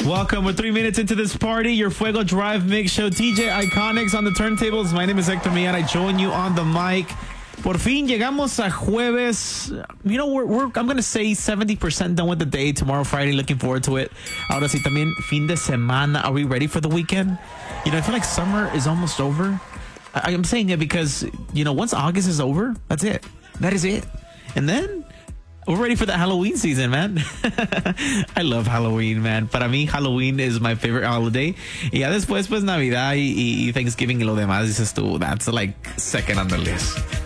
Welcome. We're 3 minutes into this party. Your Fuego Drive Mix Show. TJ Iconics on the turntables. My name is Hector Millan. I join you on the mic. Por fin llegamos a jueves. You know, I'm going to say 70% done with the day. Tomorrow, Friday, looking forward to it. Ahora sí, también fin de semana. Are we ready for the weekend? You know, I feel like summer is almost over. I'm saying it because, you know, once August is over, that's it. That is it. And then we're ready for the Halloween season, man. I love Halloween, man. Para mí, Halloween is my favorite holiday. Y ya después, pues, Navidad y Thanksgiving y lo demás, dices tú, that's like second on the list.